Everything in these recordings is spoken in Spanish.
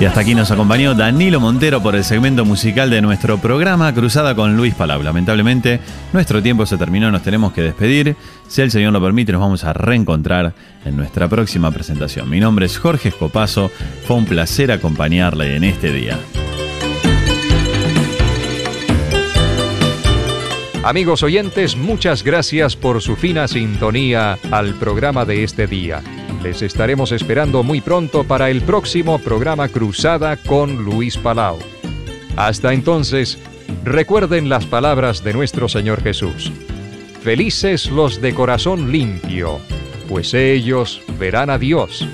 Y hasta aquí nos acompañó Danilo Montero por el segmento musical de nuestro programa Cruzada con Luis Palau. Lamentablemente, nuestro tiempo se terminó, nos tenemos que despedir. Si el Señor lo permite, nos vamos a reencontrar en nuestra próxima presentación. Mi nombre es Jorge Escopazo, fue un placer acompañarle en este día. Amigos oyentes, muchas gracias por su fina sintonía al programa de este día. Les estaremos esperando muy pronto para el próximo programa Cruzada con Luis Palau. Hasta entonces, recuerden las palabras de nuestro Señor Jesús. Felices los de corazón limpio, pues ellos verán a Dios.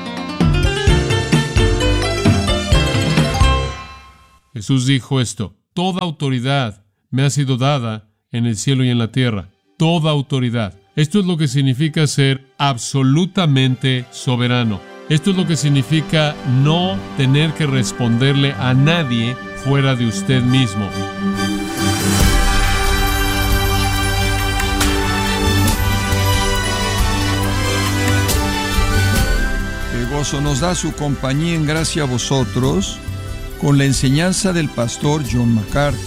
Jesús dijo esto: toda autoridad me ha sido dada en el cielo y en la tierra. Toda autoridad. Esto es lo que significa ser absolutamente soberano. Esto es lo que significa no tener que responderle a nadie fuera de usted mismo. Qué gozo nos da su compañía en gracia a vosotros con la enseñanza del pastor John MacArthur.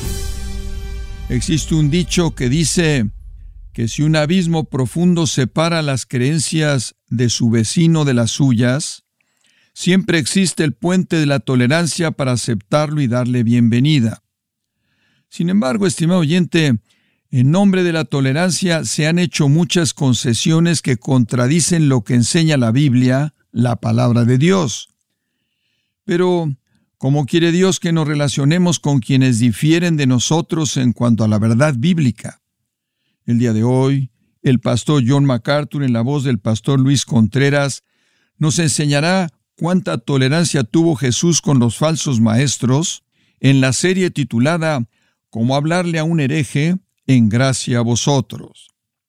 Existe un dicho que dice que si un abismo profundo separa las creencias de su vecino de las suyas, siempre existe el puente de la tolerancia para aceptarlo y darle bienvenida. Sin embargo, estimado oyente, en nombre de la tolerancia se han hecho muchas concesiones que contradicen lo que enseña la Biblia, la palabra de Dios. Pero, ¿cómo quiere Dios que nos relacionemos con quienes difieren de nosotros en cuanto a la verdad bíblica? El día de hoy, el pastor John MacArthur, en la voz del pastor Luis Contreras, nos enseñará cuánta tolerancia tuvo Jesús con los falsos maestros en la serie titulada «Cómo hablarle a un hereje en gracia a vosotros».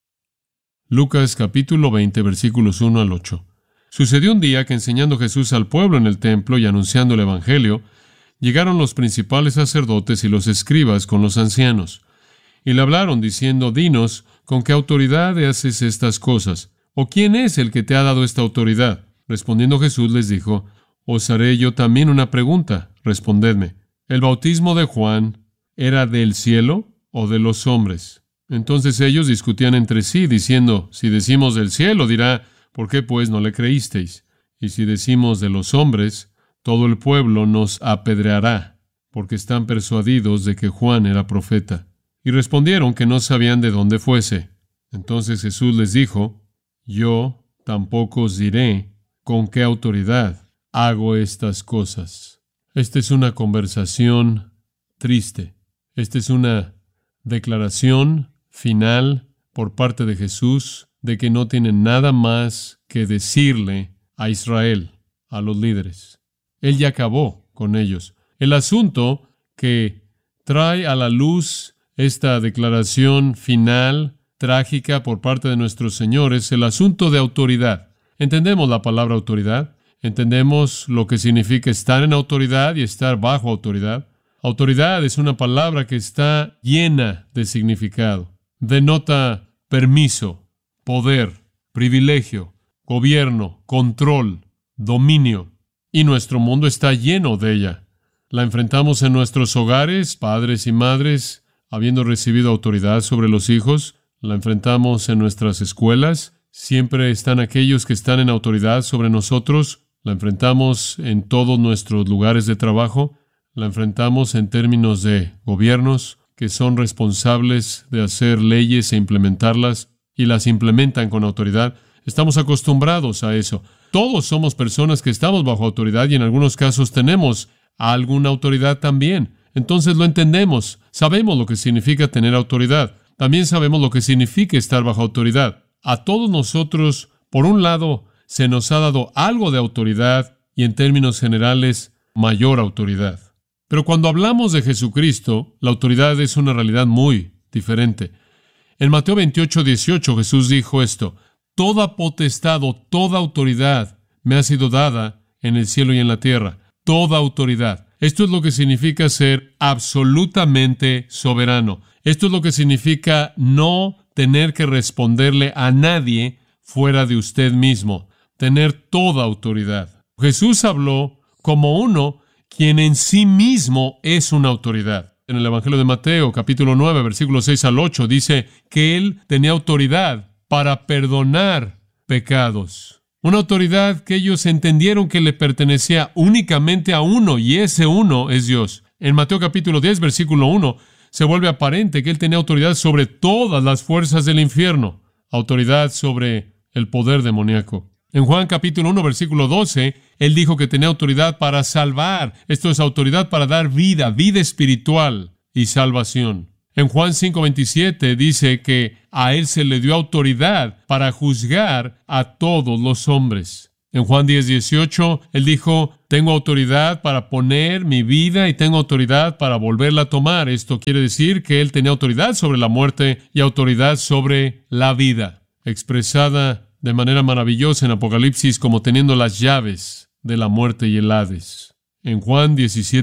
Lucas capítulo 20, versículos 1 al 8. Sucedió un día que, enseñando Jesús al pueblo en el templo y anunciando el evangelio, llegaron los principales sacerdotes y los escribas con los ancianos. Y le hablaron diciendo: «Dinos, ¿con qué autoridad haces estas cosas? ¿O quién es el que te ha dado esta autoridad?». Respondiendo Jesús les dijo: «Os haré yo también una pregunta. Respondedme. ¿El bautismo de Juan era del cielo o de los hombres?». Entonces ellos discutían entre sí, diciendo: «Si decimos del cielo, dirá: ¿por qué pues no le creísteis? Y si decimos de los hombres, todo el pueblo nos apedreará, porque están persuadidos de que Juan era profeta». Y respondieron que no sabían de dónde fuese. Entonces Jesús les dijo: «Yo tampoco os diré con qué autoridad hago estas cosas». Esta es una conversación triste. Esta es una declaración final por parte de Jesús de que no tiene nada más que decirle a Israel, a los líderes. Él ya acabó con ellos. El asunto que trae a la luz esta declaración final, trágica por parte de nuestro Señor, es el asunto de autoridad. ¿Entendemos la palabra autoridad? ¿Entendemos lo que significa estar en autoridad y estar bajo autoridad? Autoridad es una palabra que está llena de significado. Denota permiso, poder, privilegio, gobierno, control, dominio. Y nuestro mundo está lleno de ella. La enfrentamos en nuestros hogares, padres y madres, habiendo recibido autoridad sobre los hijos. La enfrentamos en nuestras escuelas. Siempre están aquellos que están en autoridad sobre nosotros. La enfrentamos en todos nuestros lugares de trabajo. La enfrentamos en términos de gobiernos que son responsables de hacer leyes e implementarlas, y las implementan con autoridad. Estamos acostumbrados a eso. Todos somos personas que estamos bajo autoridad y en algunos casos tenemos alguna autoridad también. Entonces lo entendemos, sabemos lo que significa tener autoridad. También sabemos lo que significa estar bajo autoridad. A todos nosotros, por un lado, se nos ha dado algo de autoridad y en términos generales, mayor autoridad. Pero cuando hablamos de Jesucristo, la autoridad es una realidad muy diferente. En Mateo 28:18 Jesús dijo esto: «Toda potestad o toda autoridad me ha sido dada en el cielo y en la tierra». Toda autoridad. Esto es lo que significa ser absolutamente soberano. Esto es lo que significa no tener que responderle a nadie fuera de usted mismo. Tener toda autoridad. Jesús habló como uno quien en sí mismo es una autoridad. En el Evangelio de Mateo, capítulo 9, versículos 6 al 8, dice que Él tenía autoridad para perdonar pecados. Una autoridad que ellos entendieron que le pertenecía únicamente a uno, y ese uno es Dios. En Mateo capítulo 10, versículo 1, se vuelve aparente que Él tenía autoridad sobre todas las fuerzas del infierno, autoridad sobre el poder demoníaco. En Juan capítulo 1, versículo 12, Él dijo que tenía autoridad para salvar. Esto es autoridad para dar vida, vida espiritual y salvación. En Juan 5:27 dice que a Él se le dio autoridad para juzgar a todos los hombres. En Juan 10:18, Él dijo, tengo autoridad para poner mi vida y tengo autoridad para volverla a tomar. Esto quiere decir que Él tenía autoridad sobre la muerte y autoridad sobre la vida, expresada de manera maravillosa en Apocalipsis como teniendo las llaves de la muerte y el Hades. En Juan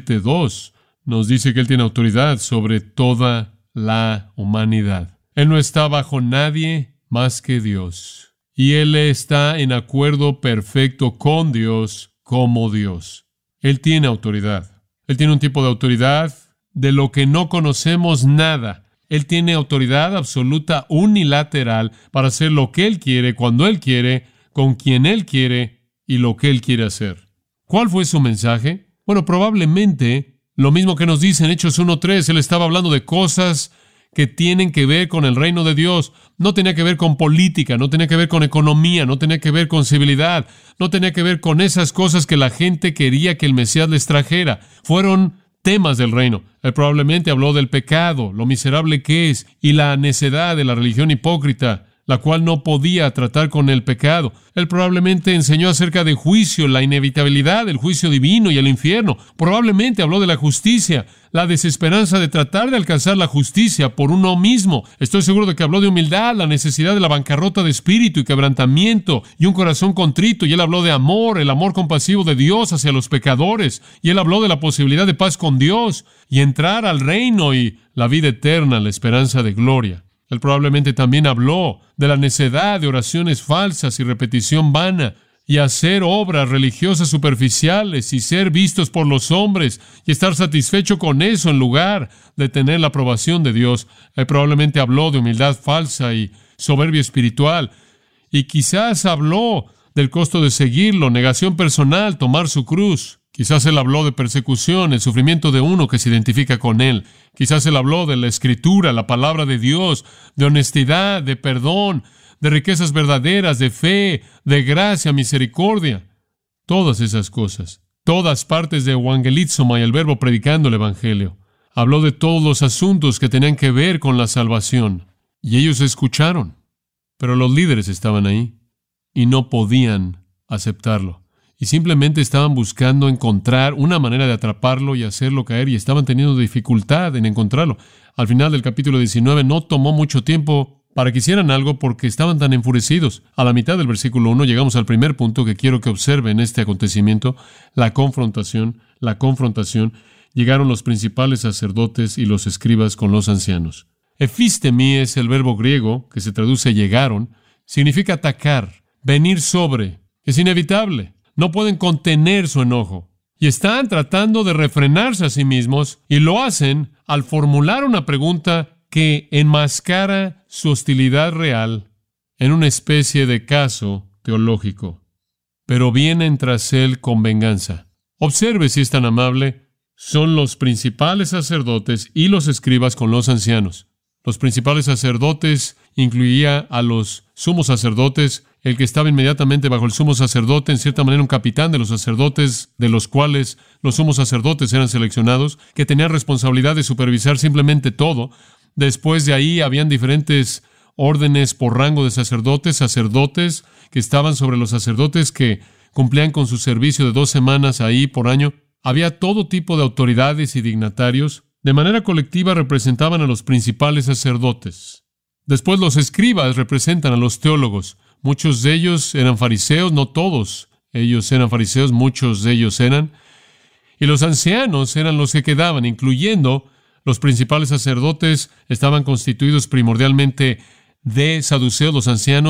17:2 nos dice que Él tiene autoridad sobre toda la humanidad. Él no está bajo nadie más que Dios. Y Él está en acuerdo perfecto con Dios como Dios. Él tiene autoridad. Él tiene un tipo de autoridad de lo que no conocemos nada. Él tiene autoridad absoluta unilateral para hacer lo que Él quiere, cuando Él quiere, con quien Él quiere y lo que Él quiere hacer. ¿Cuál fue su mensaje? Bueno, probablemente lo mismo que nos dice en Hechos 1:3. Él estaba hablando de cosas que tienen que ver con el reino de Dios. No tenía que ver con política, no tenía que ver con economía, no tenía que ver con civilidad, no tenía que ver con esas cosas que la gente quería que el Mesías les trajera. Fueron temas del reino. Él probablemente habló del pecado, lo miserable que es, y la necedad de la religión hipócrita, la cual no podía tratar con el pecado. Él probablemente enseñó acerca de juicio, la inevitabilidad del juicio divino y el infierno. Probablemente habló de la justicia, la desesperanza de tratar de alcanzar la justicia por uno mismo. Estoy seguro de que habló de humildad, la necesidad de la bancarrota de espíritu y quebrantamiento y un corazón contrito. Y Él habló de amor, el amor compasivo de Dios hacia los pecadores. Y Él habló de la posibilidad de paz con Dios y entrar al reino y la vida eterna, la esperanza de gloria. Él probablemente también habló de la necedad de oraciones falsas y repetición vana, y hacer obras religiosas superficiales y ser vistos por los hombres y estar satisfecho con eso en lugar de tener la aprobación de Dios. Él probablemente habló de humildad falsa y soberbia espiritual, y quizás habló del costo de seguirlo, negación personal, tomar su cruz. Quizás Él habló de persecución, el sufrimiento de uno que se identifica con Él. Quizás Él habló de la Escritura, la palabra de Dios, de honestidad, de perdón, de riquezas verdaderas, de fe, de gracia, misericordia. Todas esas cosas. Todas partes de evangelizoma y el verbo predicando el Evangelio. Habló de todos los asuntos que tenían que ver con la salvación. Y ellos escucharon. Pero los líderes estaban ahí y no podían aceptarlo. Y simplemente estaban buscando encontrar una manera de atraparlo y hacerlo caer, y estaban teniendo dificultad en encontrarlo. Al final del capítulo 19 no tomó mucho tiempo para que hicieran algo porque estaban tan enfurecidos. A la mitad del versículo 1 llegamos al primer punto que quiero que observen este acontecimiento, la confrontación. Llegaron los principales sacerdotes y los escribas con los ancianos. Ephistemi es el verbo griego que se traduce llegaron. Significa atacar, venir sobre. Es inevitable. No pueden contener su enojo. Y están tratando de refrenarse a sí mismos, y lo hacen al formular una pregunta que enmascara su hostilidad real en una especie de caso teológico. Pero vienen tras Él con venganza. Observe si es tan amable. Son los principales sacerdotes y los escribas con los ancianos. Los principales sacerdotes incluía a los sumos sacerdotes, el que estaba inmediatamente bajo el sumo sacerdote, en cierta manera un capitán de los sacerdotes, de los cuales los sumos sacerdotes eran seleccionados, que tenían responsabilidad de supervisar simplemente todo. Después de ahí habían diferentes órdenes por rango de sacerdotes que estaban sobre los sacerdotes que cumplían con su servicio de 2 semanas ahí por año. Había todo tipo de autoridades y dignatarios. De manera colectiva representaban a los principales sacerdotes. Después los escribas representan a los teólogos. Muchos de ellos eran fariseos, no todos ellos eran fariseos, muchos de ellos eran. Y los ancianos eran los que quedaban, incluyendo los principales sacerdotes, estaban constituidos primordialmente de saduceos. Los ancianos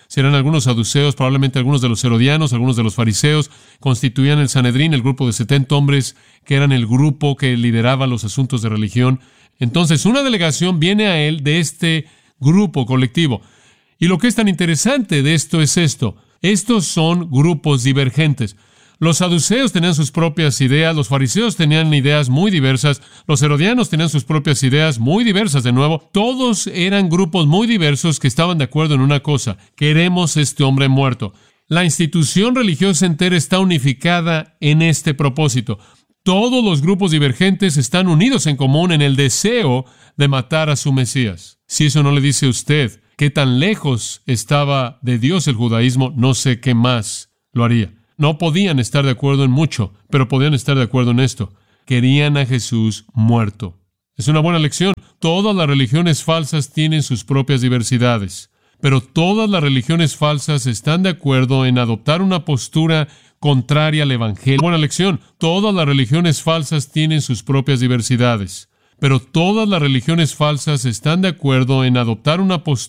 Serán algunos saduceos, probablemente algunos de los herodianos, algunos de los fariseos. Constituían el Sanedrín, el grupo de 70 hombres, que eran el grupo que lideraba los asuntos de religión. Entonces, una delegación viene a él de este grupo colectivo. Y lo que es tan interesante de esto es esto. Estos son grupos divergentes. Los saduceos tenían sus propias ideas, los fariseos tenían ideas muy diversas, los herodianos tenían sus propias ideas muy diversas de nuevo. Todos eran grupos muy diversos que estaban de acuerdo en una cosa: queremos este hombre muerto. La institución religiosa entera está unificada en este propósito. Todos los grupos divergentes están unidos en común en el deseo de matar a su Mesías. Si eso no le dice a usted qué tan lejos estaba de Dios el judaísmo, no sé qué más lo haría. No podían estar de acuerdo en mucho, pero podían estar de acuerdo en esto: querían a Jesús muerto. Es una buena lección. Todas las religiones falsas tienen sus propias diversidades, pero todas las religiones falsas están de acuerdo en adoptar una postura contraria al Evangelio. Buena lección. Todas las religiones falsas tienen sus propias diversidades, pero todas las religiones falsas están de acuerdo en adoptar una postura